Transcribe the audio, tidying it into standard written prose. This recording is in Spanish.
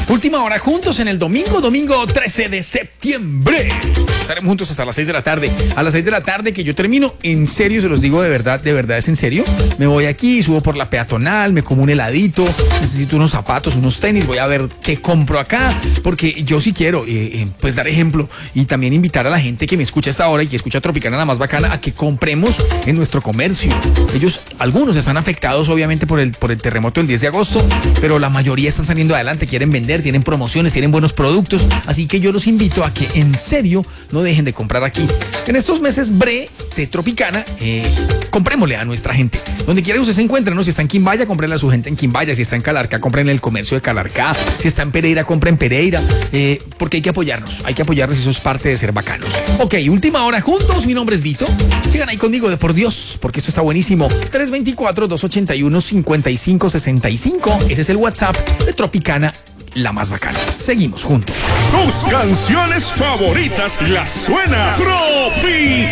Última hora juntos en el domingo 13 de septiembre. Estaremos juntos hasta las 6 de la tarde. A las 6 de la tarde que yo termino, en serio, se los digo de verdad es en serio. Me voy aquí, subo por la peatonal, me como un heladito, necesito unos zapatos, unos tenis, voy a ver qué compro acá, porque yo sí quiero, pues dar ejemplo y también invitar a la gente que me escucha a esta hora y que escucha Tropicana la más bacana a que compremos en nuestro comercio. Algunos están afectados obviamente por el terremoto del 10 de agosto, pero la mayoría están saliendo adelante, quieren vender, tienen promociones, tienen buenos productos, así que yo los invito a que en serio no dejen de comprar aquí. En estos meses bre de Tropicana, comprémosle a nuestra gente. Donde quiera que usted se encuentre, ¿no? Si está en Quimbaya, cómprenle a su gente en Quimbaya. Si está en Calarcá, cómprenle el comercio de Calarcá. Si está en Pereira, compren Pereira. Porque hay que apoyarnos y eso es parte de ser bacanos. Ok, última hora juntos. Mi nombre es Vito. Sigan ahí conmigo de por Dios, porque esto está buenísimo. 324-281-5565. Ese es el WhatsApp de Tropicana, la más bacana. Seguimos juntos. Tus canciones favoritas las suena Tropicana.